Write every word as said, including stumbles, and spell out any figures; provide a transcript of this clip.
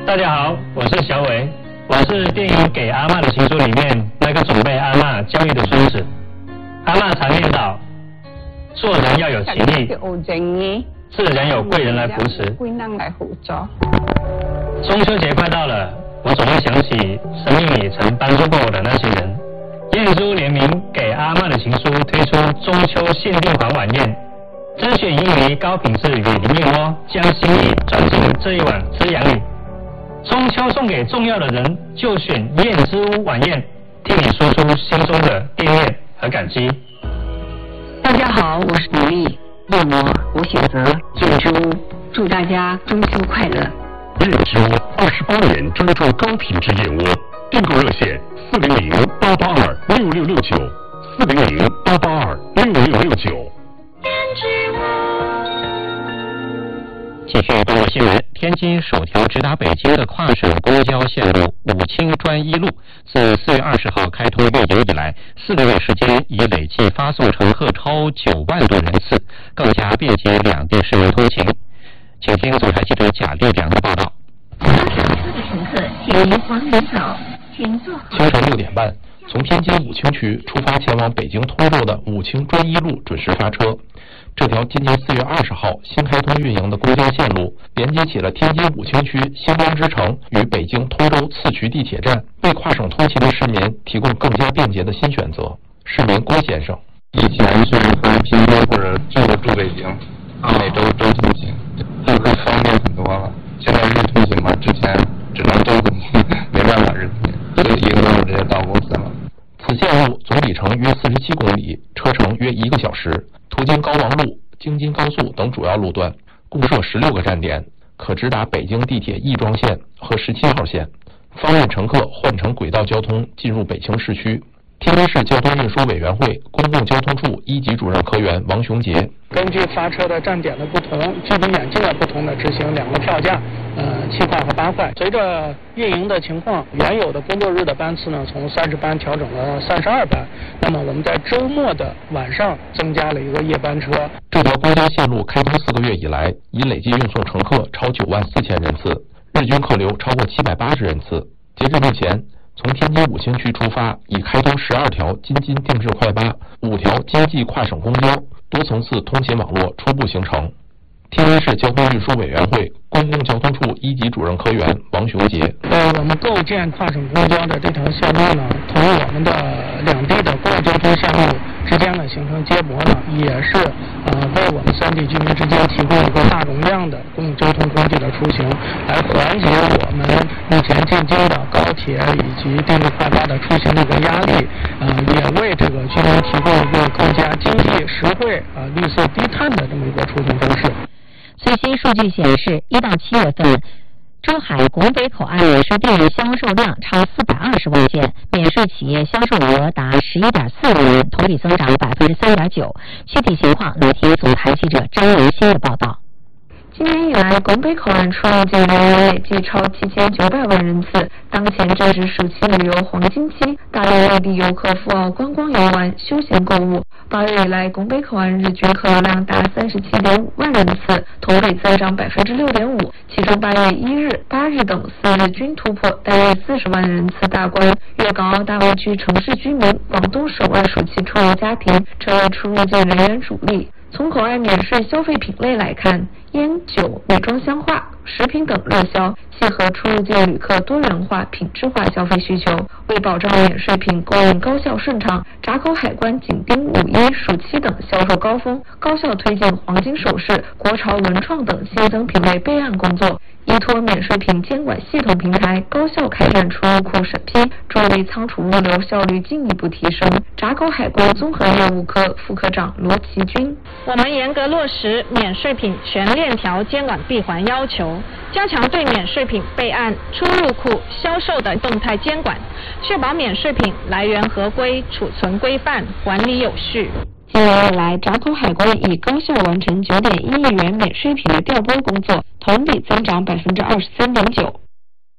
大家好，我是小伟，我是电影《给阿嬷的情书》里面那个总被阿嬷教育的孙子。阿嬷常念叨，做人要有情义，自然有贵人来扶持。中秋节快到了，我总会想起生命里曾帮助过我的那些人。燕珠联名《给阿嬷的情书》推出中秋限定款晚宴，甄选一枚高品质雨林燕窝，将心意转进这一碗滋养里。中秋送给重要的人，就选燕之屋晚宴，替你说出心中的惦念和感激。 大家好，我是李丽，燕窝我选择燕之屋，祝大家中秋快乐。 燕之屋二十八年专注高品质燕窝，订购热线四零零八八二六六六九，四零零八八二六六六九。 继续中国新闻，天津首条直达北京的跨省公交线路武清专一路，自四月二十号开通运营以来，四个月时间已累计发送乘客超九万多人次，更加便捷两地市民通勤。请听总台记者贾丽良的报道。 上车的乘客，请您往里走，请坐好。 清晨六点半，从天津武清区出发前往北京通州的武清专一路准时发车。这条今年四月二十号新开通运营的公交线路，连接起了天津武清区星光之城与北京通州次渠地铁站，为跨省通勤的市民提供更加便捷的新选择。市民郭先生， 以前是从平津或者住的住北京，每周周通勤，这个方便很多了。现在日通勤嘛，之前只能周通勤，没办法日通勤，所以一个多直接到公司了。 此线路总里程约四十七公里，车程约一个小时，途经高王路、京津高速等主要路段，共设十六个站点，可直达北京地铁亦庄线和十七号线，方便乘客换乘轨道交通进入北京市区。天津市交通运输委员会公共交通处一级主任科员王雄杰， 根据发车的站点的不同，距离远近的不同的执行两个票价，呃，七块和八块。随着运营的情况，原有的工作日的班次呢，从三十班调整了三十二班。那么我们在周末的晚上增加了一个夜班车。 这条公交线路开通四个月以来，已累计运送乘客超九万四千人次，日均客流超过七百八十人次。截至目前，从天津武清区出发，已开通十二条京津定制快巴，五条经济跨省公交，多层次通勤网络初步形成。天津市交通运输委员会公共交通处一级主任科员王雄杰， 呃，我们构建跨省公交的这条线路呢，同我们的两地的公共交通线路之间呢形成接驳呢，也是呃为我们三地居民之间提供一个大容量的公共交通工具的出行，来缓解我们目前进京的高铁以及定制快巴的出行的一个压力，呃，也为这个居民提供一个更加经济实惠、啊、呃、绿色低碳的这么一个出行方式。 最新数据显示，一到七月份，珠海拱北口岸免税店销售量超四百二十万件，免税企业销售额达十一点四万元，同比增长百分之三点九。具体情况来听总台记者张维新的报道。 今年以来，拱北口岸出入境人员累计超七千九百万人次。当前正是暑期旅游黄金期，大量内地游客赴澳观光游玩、休闲购物。八月以来，拱北口岸日均客流量达三十七点五万人次，同比增长百分之六点五。其中，八月一日、八日等四日均突破单月四十万人次大关。粤港澳大湾区城市居民、广东省外暑期出游家庭成为出入境人员主力。从口岸免税消费品类来看，烟酒、美妆香化、食品等热销，契合出入境旅客多元化、品质化消费需求。为保障免税品供应高效顺畅，闸口海关紧盯五一、暑期等销售高峰，高效推进黄金首饰、国潮文创等新增品类备案工作。依托免税品监管系统平台，高效开展出入库审批，助力仓储物流效率进一步提升。闸口海关综合业务科副科长罗其军， 我们严格落实免税品全链条监管闭环要求，加强对免税品备案、出入库、销售的动态监管，确保免税品来源合规、储存规范、管理有序。 今年以来，闸口海关已高效完成九点一亿元免税品的调拨工作，同比增长百分之二十三点九。